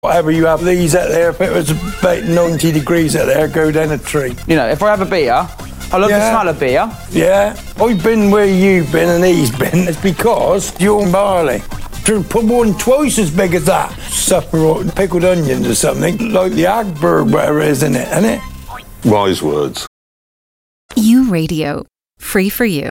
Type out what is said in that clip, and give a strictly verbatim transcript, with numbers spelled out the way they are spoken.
Whatever you have these out there, if it was about ninety degrees out there, go down a tree. You know, if I have a beer, I love Yeah. the smell of beer. Yeah, I've been where you've been and he's been. It's because you're barley. To put one twice as big as that. Supper or pickled onions or something, like the Agberg, whatever it is in it, isn't it? Wise words. You Radio. Free for you.